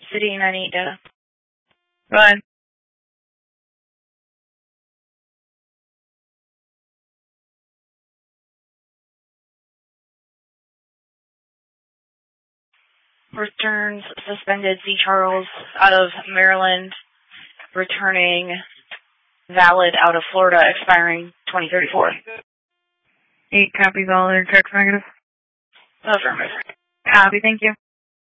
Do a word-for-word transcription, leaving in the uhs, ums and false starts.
City nine eight data. Go ahead. Returns suspended C. Charles out of Maryland, returning valid out of Florida, expiring twenty thirty-four. Eight copies, all other checks negative. Affirmative. Copy, thank you.